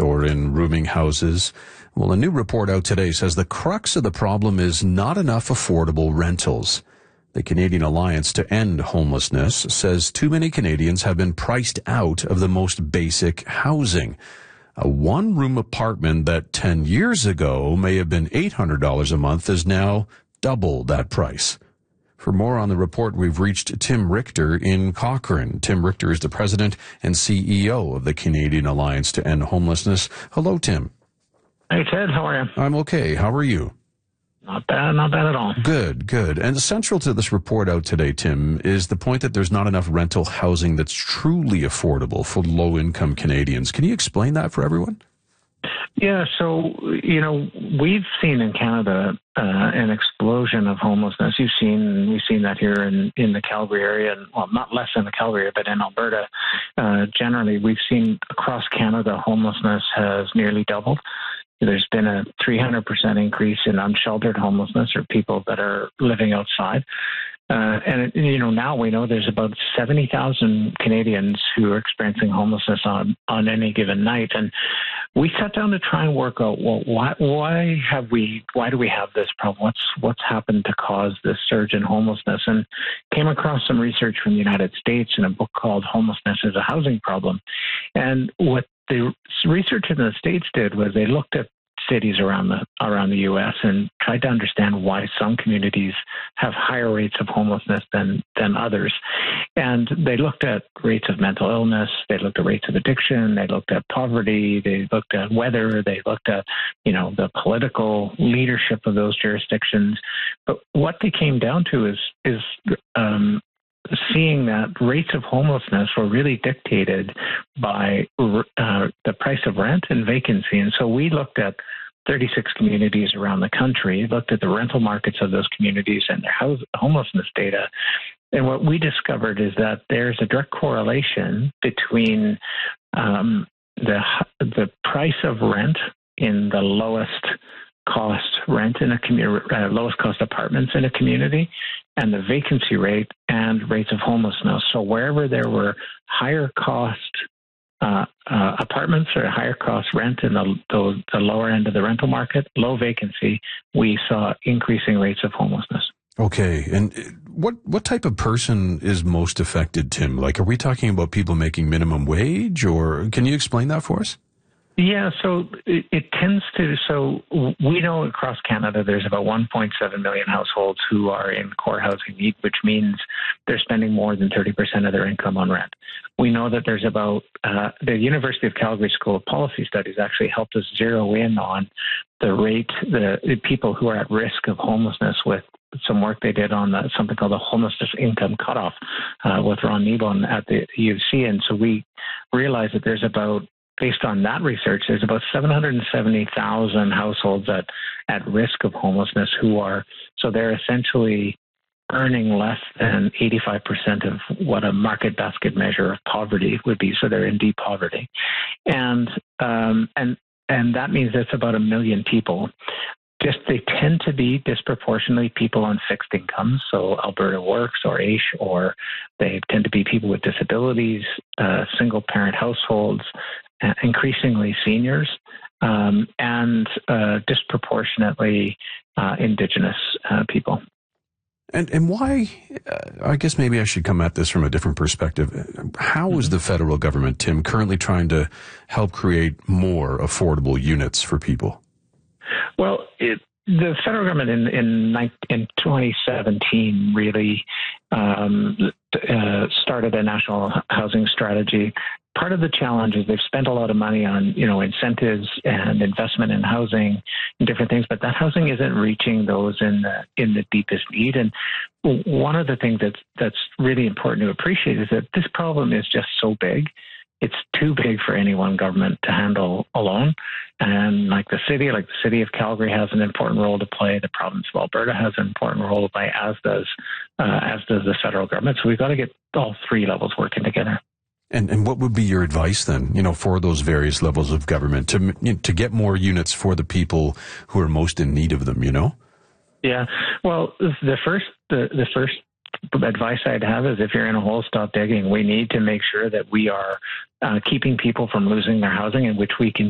or in rooming houses. Well, a new report out today says the crux of the problem is not enough affordable rentals. The Canadian Alliance to End Homelessness says too many Canadians have been priced out of the most basic housing. A one-room apartment that 10 years ago may have been $800 a month is now double that price. For more on the report, we've reached Tim Richter in Cochrane. Tim Richter is the president and CEO of the Canadian Alliance to End Homelessness. Hello, Tim. Hey, Ted. How are you? I'm okay. How are you? Not bad at all. Good. And central to this report out today, Tim, is the point that there's not enough rental housing that's truly affordable for low-income Canadians. Can you explain that for everyone? Yeah, so, we've seen in Canada an explosion of homelessness. We've seen that here in the Calgary area, and well, not less in the Calgary area, but in Alberta. Generally, we've seen across Canada homelessness has nearly doubled. There's been a 300% increase in unsheltered homelessness, or people that are living outside. Now we know there's about 70,000 Canadians who are experiencing homelessness on any given night. And we sat down to try and work out, well, why do we have this problem? What's happened to cause this surge in homelessness? And came across some research from the United States in a book called Homelessness is a Housing Problem. And what the research in the States did was they looked at cities around the U.S. and tried to understand why some communities have higher rates of homelessness than others. And they looked at rates of mental illness, they looked at rates of addiction, they looked at poverty, they looked at weather, they looked at, the political leadership of those jurisdictions. But what they came down to is seeing that rates of homelessness were really dictated by the price of rent and vacancy. And so we looked at 36 communities around the country, looked at the rental markets of those communities and their homelessness data. And what we discovered is that there's a direct correlation between the price of rent in the lowest cost rent in a community, lowest cost apartments in a community, and the vacancy rate and rates of homelessness. So wherever there were higher cost apartments or higher cost rent in the lower end of the rental market, low vacancy, we saw increasing rates of homelessness. Okay. And what type of person is most affected, Tim? Like, are we talking about people making minimum wage, or can you explain that for us? Yeah, so it tends to, so we know across Canada there's about 1.7 million households who are in core housing need, which means they're spending more than 30% of their income on rent. We know that there's about, the University of Calgary School of Policy Studies actually helped us zero in on the people who are at risk of homelessness with some work they did on something called the homelessness income cutoff with Ron Nebon at the U of C. And so we realized that there's about, based on that research, there's about 770,000 households at risk of homelessness so they're essentially earning less than 85% of what a market basket measure of poverty would be. So they're in deep poverty. And that means that's about 1 million people. They tend to be disproportionately people on fixed incomes, so Alberta Works or AISH, or they tend to be people with disabilities, single-parent households, increasingly seniors, and disproportionately Indigenous people. And why, I guess maybe I should come at this from a different perspective. How is the federal government, Tim, currently trying to help create more affordable units for people? Well, the federal government in 2017 really started a national housing strategy. Part of the challenge is they've spent a lot of money on, incentives and investment in housing and different things, but that housing isn't reaching those in the deepest need. And one of the things that's really important to appreciate is that this problem is just so big. It's too big for any one government to handle alone. And like the city of Calgary has an important role to play. The province of Alberta has an important role to play, as does the federal government. So we've got to get all three levels working together. And what would be your advice then, for those various levels of government to get more units for the people who are most in need of them, Yeah. Well, the first advice I'd have is, if you're in a hole, stop digging. We need to make sure that we are keeping people from losing their housing, in which we can